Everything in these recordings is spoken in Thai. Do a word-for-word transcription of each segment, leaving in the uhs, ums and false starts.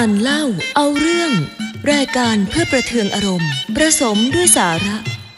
อ่านเล่าเอาเรื่องรายการเพื่อประเทืองอารมณ์ประสมด้วยสาระ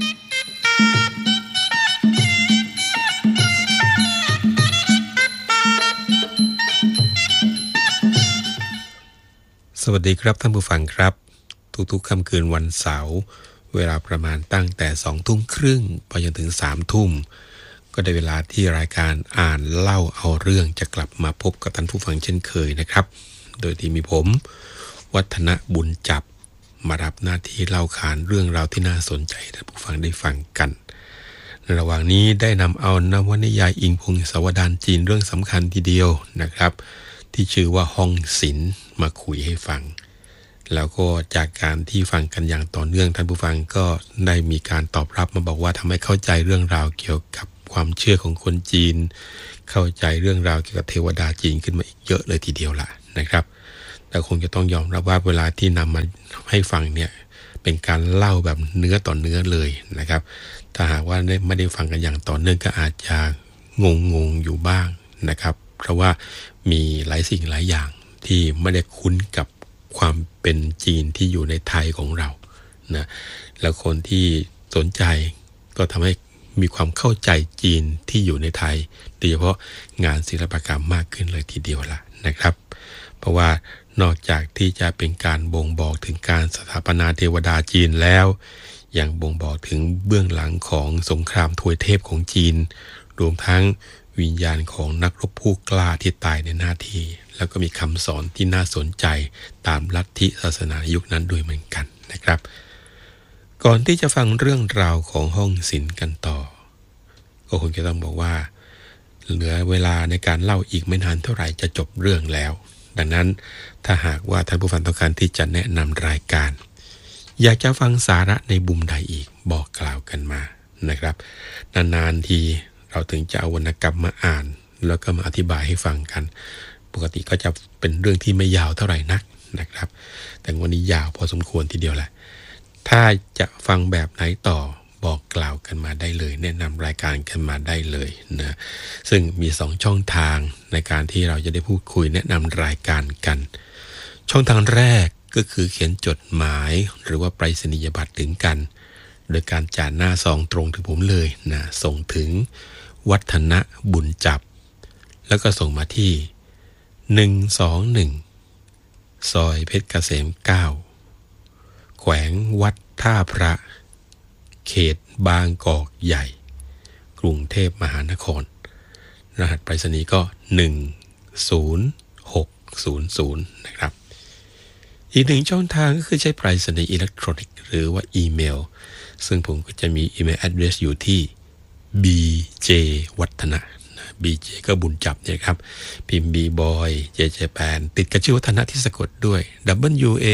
สวัสดีครับท่านผู้ฟังครับทุกๆค่ำคืนวันเสาร์เวลาประมาณตั้งแต่สองทุ่มครึ่งไปจนถึงสามทุ่มก็ได้เวลาที่รายการอ่านเล่าเอาเรื่องจะกลับมาพบกับท่านผู้ฟังเช่นเคยนะครับโดยที่มีผมวัฒนบุญจับมารับหน้าที่เล่าขานเรื่องราวที่น่าสนใจให้ท่านผู้ฟังได้ฟังกันในระหว่างนี้ได้นำเอานวนิยายอิงพงศาวดารจีนเรื่องสำคัญทีเดียวนะครับที่ชื่อว่าห้องศิลป์มาคุยให้ฟังแล้วก็จากการที่ฟังกันอย่างต่อเนื่องท่านผู้ฟังก็ได้มีการตอบรับมาบอกว่าทำให้เข้าใจเรื่องราวเกี่ยวกับความเชื่อของคนจีนเข้าใจเรื่องราวเกี่ยวกับเทวดาจีนขึ้นมาอีกเยอะเลยทีเดียวล่ะนะครับแต่คงจะต้องยอมรับว่าเวลาที่นำมาให้ฟังเนี่ยเป็นการเล่าแบบเนื้อต่อเนื้อเลยนะครับถ้าหากว่าไม่ได้ฟังกันอย่างต่อเนื่องก็อาจจะงงงอยู่บ้างนะครับเพราะว่ามีหลายสิ่งหลายอย่างที่ไม่ได้คุ้นกับความเป็นจีนที่อยู่ในไทยของเรานะแล้วคนที่สนใจก็ทำให้มีความเข้าใจจีนที่อยู่ในไทยโดยเฉพาะงานศิลปกรรมมากขึ้นเลยทีเดียวล่ะนะครับเพราะว่านอกจากที่จะเป็นการบ่งบอกถึงการสถาปนาเทวดาจีนแล้วยังบ่งบอกถึงเบื้องหลังของสงครามทวยเทพของจีนรวมทั้งวิญญาณของนักรบผู้กล้าที่ตายในหน้าที่แล้วก็มีคำสอนที่น่าสนใจตามลัทธิศาสนายุคนั้นด้วยเหมือนกันนะครับก่อนที่จะฟังเรื่องราวของห้องศิลป์กันต่อก็คงจะต้องบอกว่าเหลือเวลาในการเล่าอีกไม่นานเท่าไหร่จะจบเรื่องแล้วดังนั้นถ้าหากว่าท่านผู้ฟังต้องการที่จะแนะนำรายการอยากจะฟังสาระในบุมใดอีกบอกกล่าวกันมานะครับนานๆทีเราถึงจะเอาวรรณกรรมมาอ่านแล้วก็มาอธิบายให้ฟังกันปกติก็จะเป็นเรื่องที่ไม่ยาวเท่าไหร่นักนะครับแต่วันนี้ยาวพอสมควรทีเดียวแหละถ้าจะฟังแบบไหนต่อบอกกล่าวกันมาได้เลยแนะนำรายการกันมาได้เลยนะซึ่งมีสองช่องทางในการที่เราจะได้พูดคุยแนะนำรายการกันช่องทางแรกก็คือเขียนจดหมายหรือว่าไปรษณียบัตรถึงกันโดยการจ่าหน้าซองตรงถึงผมเลยนะส่งถึงวัฒนบุญจับแล้วก็ส่งมาที่หนึ่งสองหนึ่งซอยเพชรเกษมเก้าแขวงวัดท่าพระเขตบางกอกใหญ่กรุงเทพมหานครรหัสไปรษณีย์ก็หนึ่ง ศูนย์ หก ศูนย์ ศูนย์นะครับอีกหนึ่งช่องทางก็คือใช้ไปรษณีย์อิเล็กทรอนิกส์หรือว่าอีเมลซึ่งผมก็จะมีอีเมล address อยู่ที่ บี เจ วัฒนะ บี เจ ก็บุญจับเนี่ยครับพิมพ์ B boy J Japan ติดกับชื่อวัฒนะที่สะกดด้วย W A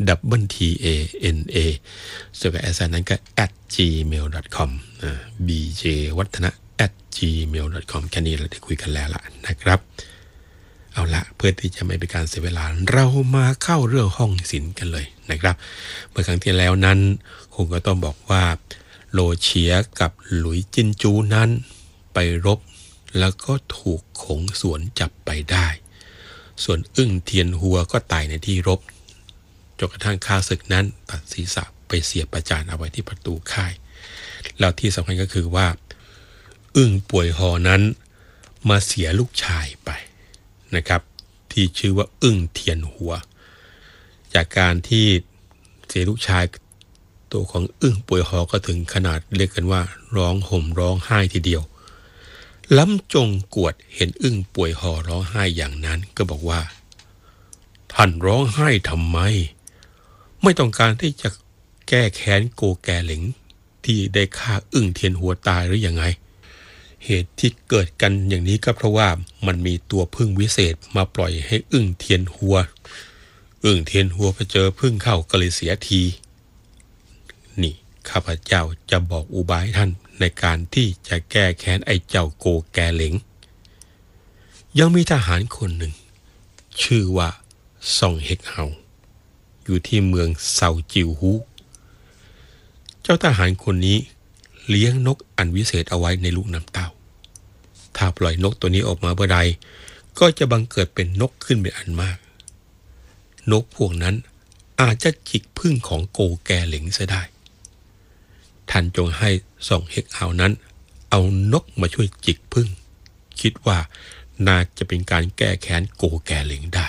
W T A N A ส่วนกับแอสไซน์นั้นก็ แอท จี เมล ดอท คอม อ่า บี เจ วัฒนะ แอท จี เมล ดอท คอม แค่นี้เราได้คุยกันแล้วล่ะนะครับเอาละเพื่อที่จะไม่เป็นการเสียเวลาเรามาเข้าเรื่องห้องศิลป์กันเลยนะครับเมื่อครั้งที่แล้วนั้นคงก็ต้องบอกว่าโลเฉียกับหลุยจินจูนั้นไปรบแล้วก็ถูกขงสวนจับไปได้ส่วนอึ้งเทียนหัวก็ตายในที่รบจนกระทั่งข้าศึกนั้นตัดศีรษะไปเสียบประจานเอาไว้ที่ประตูค่ายแล้วที่สำคัญก็คือว่าอึ้งป่วยหอนั้นมาเสียลูกชายไปนะครับที่ชื่อว่าอึ้งเทียนหัวจากการที่เสียลูกชายตัวของอึ้งป่วยหอก็ถึงขนาดเรียกกันว่าร้องห่มร้องไห้ทีเดียวล้ำจงกวดเห็นอึ้งป่วยหอร้องไห้อย่างนั้นก็บอกว่าท่านร้องไห้ทำไมไม่ต้องการที่จะแก้แค้นโกแกเหลงที่ได้ฆ่าอึ้งเทียนหัวตายหรือยังไงเหตุที่เกิดกันอย่างนี้ก็เพราะว่ามันมีตัวผึ้งวิเศษมาปล่อยให้อึ้งเทียนหัวอึ้งเทียนหัวไปเจอผึ้งเข้าก็เลยเสียทีนี่ข้าพเจ้าจะบอกอุบายท่านในการที่จะแก้แค้นไอ้เจ้าโกแกเหลงยังมีทหารคนหนึ่งชื่อว่าซ่องเฮกเฮาอยู่ที่เมืองเซาจิวฮูเจ้าทหารคนนี้เลี้ยงนกอันวิเศษเอาไว้ในลูกน้ำเต้าถ้าปล่อยนกตัวนี้ออกมาเมื่อใดก็จะบังเกิดเป็นนกขึ้นเป็นอันมากนกพวกนั้นอาจจะจิกพึ่งของโกแกเหลงเสียได้ท่านจงให้ส่องเฮกเอานั้นเอานกมาช่วยจิกพึ่งคิดว่าน่าจะเป็นการแก้แค้นโกแกเหลงได้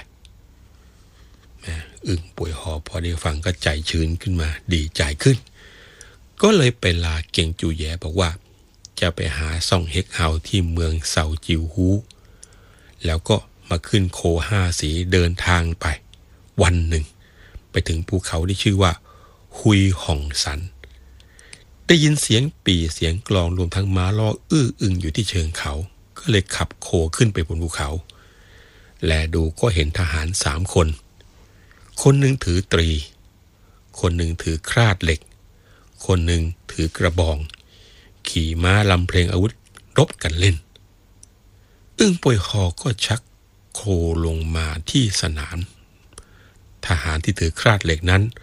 อึ่งป่วยหอพอได้ฟังก็ใจชื้นขึ้นมาดีใจขึ้นก็เลยไปลาเก่งจูแย่บอกว่าจะไปหาซ่องเฮกเฮาที่เมืองเซาจิวฮูแล้วก็มาขึ้นโคห้าสีเดินทางไปวันหนึ่งไปถึงภูเขาที่ชื่อว่าฮุยห่องสันได้ยินเสียงปี่เสียงกลองรวมทั้งม้าล้ออื้ออึงอยู่ที่เชิงเขาก็เลยขับโคขึ้นไปบนภูเขาแลดูก็เห็นทหารสามคนคนหนึ่งถือตรีคนหนึ่งถือคราดเหล็กคนหนึ่งถือกระบองขี่ม้าลำเพลงอาวุธรบกันเล่นอึ้งป่วยคอก็ชักโคลงมาที่สนามทหารที่ถือคราดเหล็กนั้น